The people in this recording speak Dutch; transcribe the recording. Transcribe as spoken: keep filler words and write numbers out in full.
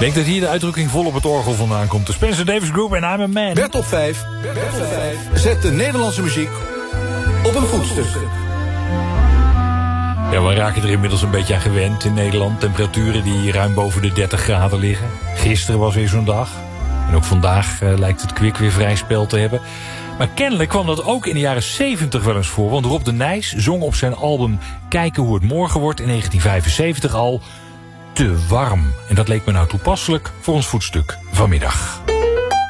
Ik denk dat hier de uitdrukking vol op het orgel vandaan komt. De Spencer Davis Group en I'm a Man. Bert op vijf. Bert op vijf. Zet de Nederlandse muziek op een voetstuk. Ja, we raken er inmiddels een beetje aan gewend in Nederland. Temperaturen die ruim boven de dertig graden liggen. Gisteren was weer zo'n dag. En ook vandaag uh, lijkt het kwik weer vrij spel te hebben. Maar kennelijk kwam dat ook in de jaren zeventig wel eens voor. Want Rob de Nijs zong op zijn album Kijken hoe het morgen wordt in negentien vijfenzeventig al te warm. En dat leek me nou toepasselijk voor ons voetstuk vanmiddag.